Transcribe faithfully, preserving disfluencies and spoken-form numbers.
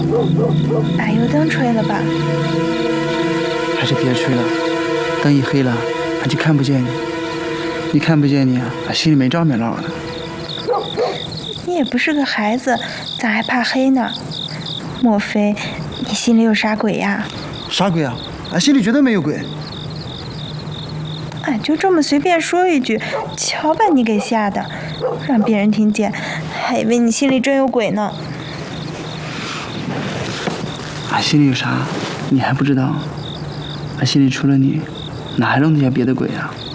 把油灯吹了吧。 还是别吹了，灯一黑了，俺就看不见你。一看不见你啊，俺心里没着没落的。 你也不是个孩子，咋还怕黑呢？莫非你心里有啥鬼呀？ 啥鬼啊？俺心里绝对没有鬼。 俺就这么随便说一句，瞧把你给吓的，让别人听见，还以为你心里真有鬼呢。 俺心里有啥，你还不知道？俺心里除了你，哪还容得下别的鬼啊？